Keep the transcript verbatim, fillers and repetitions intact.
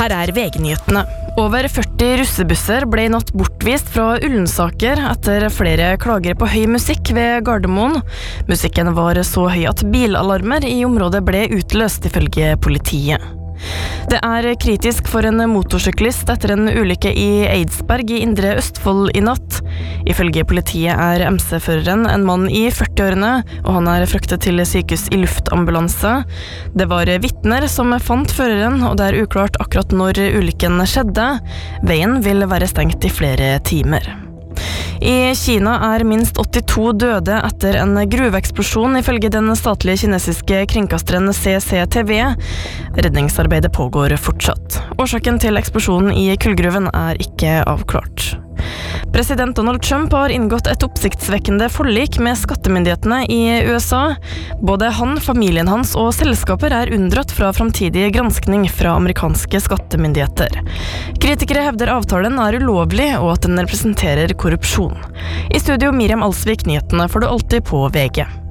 Her er V G-nyhetene. Over førti russebusser ble i natt bortvist fra Ullensaker etter flere klager på høy musikk ved Gardermoen. Musikken var så høy at bilalarmer i området ble utløst ifølge politiet. Det er kritisk for en motorsyklist etter en ulykke i Eidsberg i Indre Østfold i natt. Ifølge politiet er M C-føreren en mann i førtiårene, og han er fraktet til sykehus i luftambulanse. Det var vitner som fant føreren, og det er uklart akkurat når ulykken skjedde. Veien vil være stengt i flere timer. I Kina er minst åttito døde etter en gruveeksplosjon ifølge den statlige kinesiske kringkasteren C C T V. Redningsarbeidet pågår fortsatt. Årsaken til eksplosjonen i kullgruven er ikke avklart. President Donald Trump har inngått et oppsiktsvekkende forlik med skattemyndighetene i U S A. Både han, familien hans og selskaper er unndratt fra framtidig granskning fra amerikanske skattemyndigheter. Kritikere hevder avtalen er ulovlig og at den representerer korrupsjon. I studio Miriam Alsvik, nyhetene får du alltid på V G.